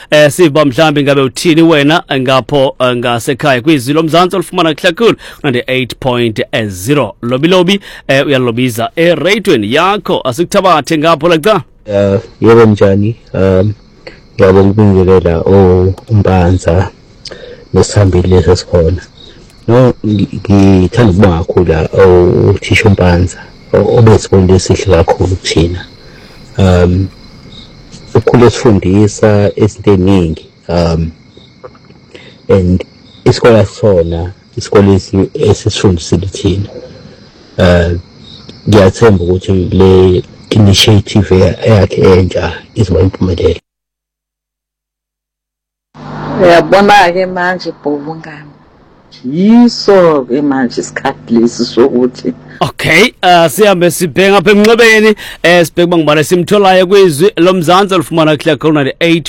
siva mhlambi ngabe uthini wena ngapho ngasekhaya kwizilo mzansi olufumana kakhulu 98.0 lobilobi uyalobiza eradweni yakho asikuthabathe ngapho laca yebo njani ngiyabonga ukubingelela umbanza nesihambile lesi sikhona no ngithanda ukubonga kakhulu uthisha umbanza obesibonile esihle kakhulu kuthina ukukhulu esifundisa izinto eziningi and isikole sona isikole esisifundisile thina ngiyathemba ukuthi le initiative yakhe entsha izoba impumelelo. Uyabona ke manje Bhuku ngami yiso ke manje isikhathi lesi sokuthi okay sihambe sibheka apha emnxebeni sibheka bangibana simtholayo kwizwi lomzansi olufumana khona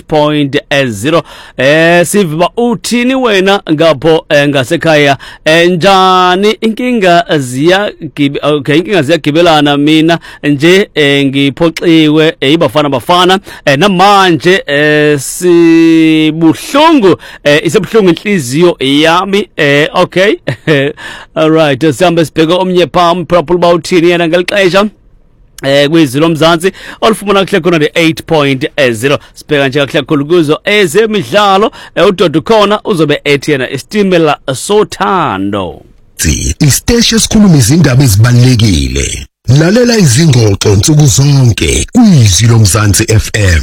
8.0 siva uthini wena ngapho ngasekhaya njani inkinga ziyagibelana mina nje ngiphoxiwe ibafana namanje sibuhlungu isibuhlungu inhliziyo yami okay all right sihambe sibheka omnye purple bawuthini yena ngelixesha kwizilo mzansi olufumana kahle khona 8.0 sibheka nje kahle kakhulu kuzo ezemidlalo uDodo khona uzobe ethi yena istimela sothando isiteshi esikhuluma izindaba ezibalekile lalela izingxoxo nsuku zonke kwizilo mzansi FM.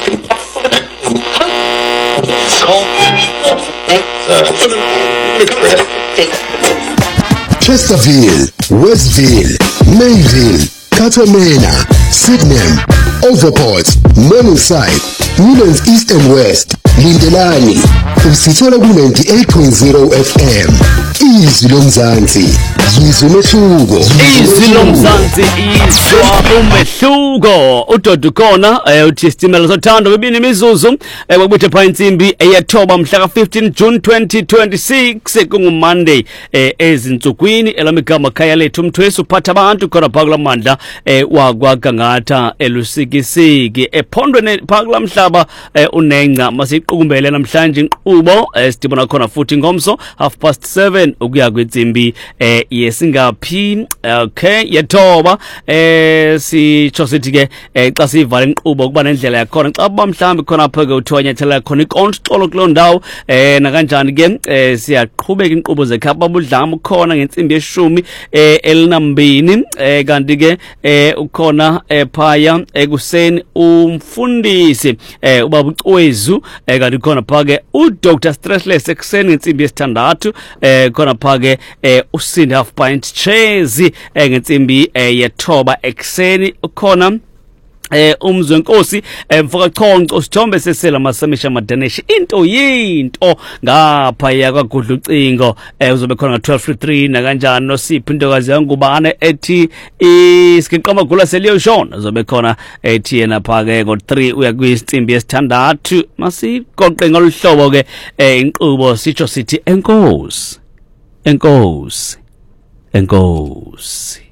Chesterfield, Westville, Mayville, Katamena, Sydenham, Overport, Morningside, Newlands East and West, Lindelani, usithola ku-98.0 FM. Izilo mzansi, yizwa umehluko. Izilo mzansi, izwa umehluko. uDodo khona uthi istimela sothando bebini imizuzu kwakubethe pha insimbi eyathoba mhla ka-15 June 2026 kungumonday ezinsukwini elamigama khaya lethu umthwesi uphatha abantu khona phakula mandla wakwagangatha elusikisiki ephondweni phakula mhlaba unenca masiqukumbele namhlanje inqubo sidibona khona futhi ngomso 7:30 ukuya kwinsimbi yesingaphi okay yathoba sitsho sithi ke xa sivala inqubo kuba nendlela yakhona xa mhlambi khona apha ke uthonyathela khona ikontrol kulo ndawo nakanjani ke siyaqhubeka inqubo zekhapa budlamo khona ngensimbi yeshumi elinambini kanti ke ukhona phaya ekuseni umfundisi ubaba uCwezu kanti khona phake uDr Stressless ekuseni ngensimbi yesithandathu khona phake usindi half pint chezi ngensimbi yethoba ekuseni ukhona umzwenkosi mfoka chonco sithombe sesela masamisha madaneshi into yinto ngapha yakagudla ucingo uzobe khona nga-12:03 nakanjani nosipho intokazi yangubane ethi isiqhama gula seliyo shona uzobe khona ethi yena phake ngo-3 uya kwinsimbi yesithandathu masigoqe ngoluhlobo ke inqubo sitsho sithi enkosi